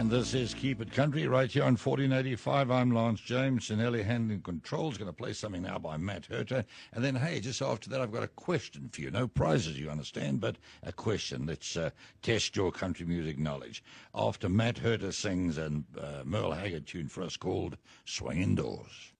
And this is Keep It Country right here on 1485. I'm Lance James, and Ellie Handling Controls. Going to play something now by Matt Herter. And then, hey, just after that, I've got a question for you. No prizes, you understand, but a question. Let's test your country music knowledge. After Matt Herter sings a Merle Haggard tune for us called Swing Indoors.